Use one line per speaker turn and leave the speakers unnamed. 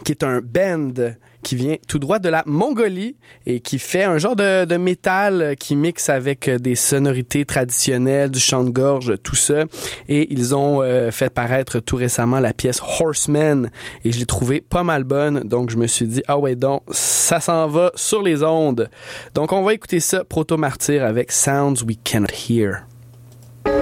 qui est un band qui vient tout droit de la Mongolie et qui fait un genre de métal qui mixe avec des sonorités traditionnelles, du chant de gorge, tout ça. Et ils ont fait paraître tout récemment la pièce Horseman et je l'ai trouvée pas mal bonne. Donc, je me suis dit, ah ouais donc, ça s'en va sur les ondes. Donc, on va écouter ça, Proto Martyr avec Sounds We Cannot Hear.